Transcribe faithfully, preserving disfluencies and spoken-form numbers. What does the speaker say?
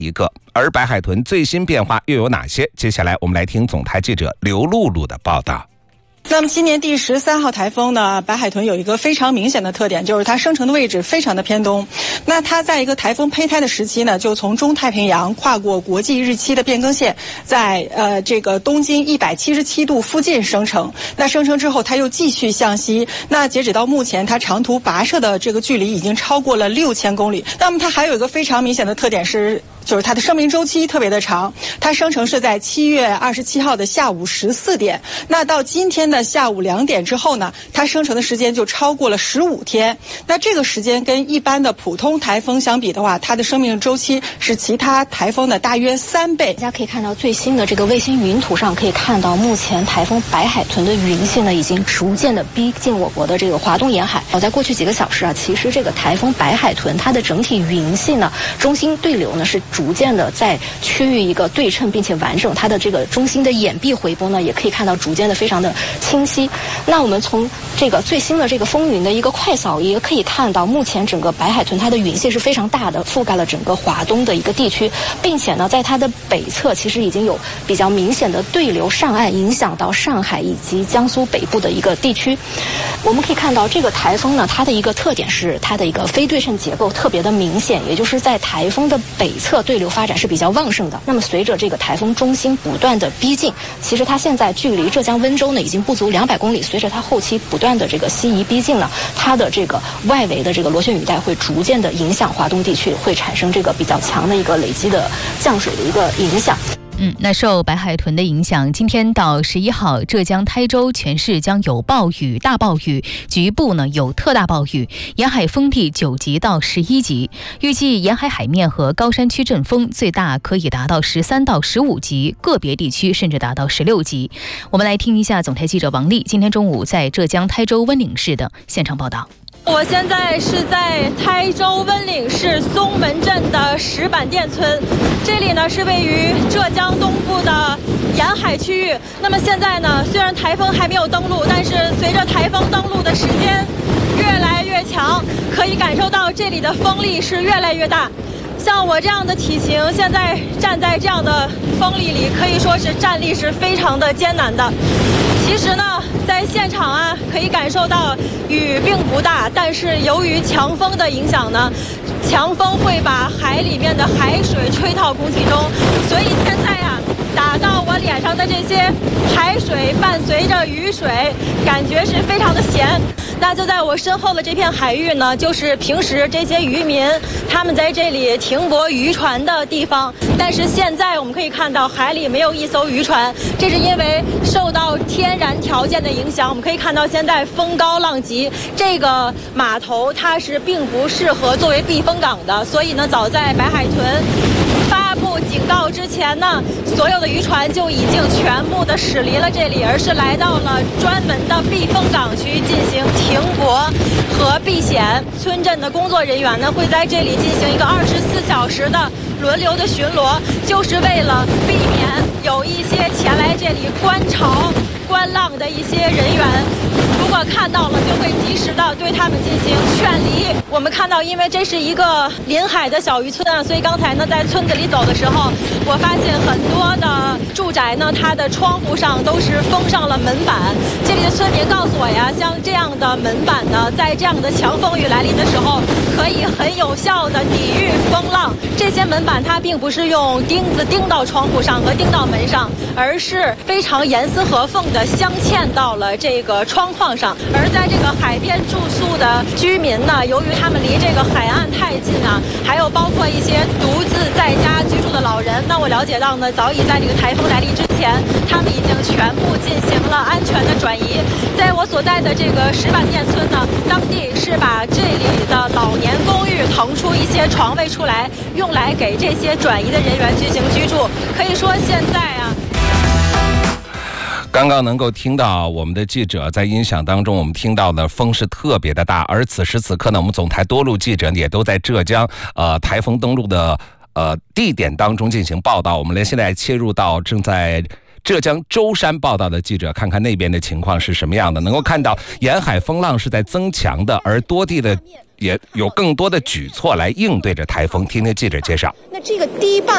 一个。而白海豚最新变化又有哪些？接下来我们来听总台记者刘露露的报道。 那么今年第十三号台风呢，白海豚有一个非常明显的特点，就是它生成的位置非常的偏东。那它在一个台风胚胎的时期呢，就从中太平洋跨过国际日期的变更线，在呃这个东经一百七十七度附近生成。那生成之后，它又继续向西。那截止到目前，它长途跋涉的这个距离已经超过了六千公里。那么它还有一个非常明显的特点是，就是它的生命周期特别的长。它生成是在七月二十七号的下午十四点。那到今天的下午两点之后呢，它生成的时间就超过了十五天。那这个时间跟一般的普通台风相比的话，它的生命周期是其他台风的大约三倍。 大家可以看到最新的这个卫星云图上，可以看到目前台风白海豚的云系呢，已经逐渐的逼近我国的这个华东沿海。在过去几个小时啊，其实这个台风白海豚它的整体云系呢，中心对流呢是逐渐的在趋于一个对称并且完整，它的这个中心的眼壁回波呢，也可以看到逐渐的非常的清晰。那我们从这个最新的这个风云的一个快扫，也可以看到目前整个白海豚它的云系是非常大的，覆盖了整个华东的一个地区，并且呢，在它的北侧其实已经有比较明显的对流上岸，影响到上海以及江苏北部的一个地区。我们可以看到这个台风呢，它的一个特点是它的一个非对称结构特别的明显，也就是在台风的北侧对流发展是比较旺盛的。那么随着这个台风中心不断的逼近，其实它现在距离浙江温州呢已经不足两百公里，随着它后期不断的这个西移逼近呢，它的这个外围的这个螺旋雨带会逐渐的影响华东地区，会产生这个比较强的一个累积的降水的一个影响。 嗯，那受白海豚的影响，今天到十一号，浙江台州全市将有暴雨、大暴雨，局部呢有特大暴雨，沿海风力九级到十一级。预计沿海海面和高山区阵风最大可以达到十三到十五级，个别地区甚至达到十六级。我们来听一下总台记者王丽今天中午在浙江台州温岭市的现场报道。 我现在是在台州温岭市松门镇的石板店村，这里呢是位于浙江东部的沿海区域。那么现在呢，虽然台风还没有登陆，但是随着台风登陆的时间越来越强，可以感受到这里的风力是越来越大。像我这样的体型，现在站在这样的风力里，可以说是站立是非常的艰难的。其实呢，在现场啊，可以感受到雨并不大，但是由于强风的影响呢，强风会把海里面的海水吹到空气中，所以现在啊，打到我脸上的这些海水伴随着雨水，感觉是非常的咸。那就在我身后的这片海域呢，就是平时这些渔民他们在这里停泊渔船的地方。但是现在我们可以看到海里没有一艘渔船，这是因为受到天然条件的影响。我们可以看到现在风高浪急，这个码头它是并不适合作为避风港的，所以呢，早在白海豚发布警告之前呢，所有的渔船就已经全部的驶离了这里，而是来到了专门的避风港区进行停泊和避险。村镇的工作人员呢，会在这里进行一个二十四小时的轮流的巡逻，就是为了避免有一些前来这里观潮观浪的一些人员，如果看到了就会及时的对他们进行劝离。我们看到，因为这是一个临海的小渔村啊，所以刚才呢在村子里走的时候，我发现很多的住宅呢，它的窗户上都是封上了门板。这里的村民告诉我呀，像这样的门板呢，在这样的强风雨来临的时候，可以很有效的抵御风浪。这些门板它并不是用钉子钉到窗户上和钉到门上，而是非常严丝合缝的镶嵌到了这个窗框上。而在这个海边住宿的居民呢，由于他们离这个海岸太近啊，还有包括一些独自在家居住的老人，那我了解到呢，早已在这个台风来临之前，他们已经全部进行了安全的转移。在我所在的这个石板店村呢，当地是把这里的老年公寓腾出一些床位出来，用来给这些转移的人员进行居住。可以说现在啊， 刚刚能够听到我们的记者在音响当中，我们听到的风是特别的大，而此时此刻呢，我们总台多路记者也都在浙江呃台风登陆的呃地点当中进行报道。我们现在切入到正在浙江舟山报道的记者，看看那边的情况是什么样的。能够看到沿海风浪是在增强的，而多地的也有更多的举措来应对着台风。听听记者介绍。 那这个堤坝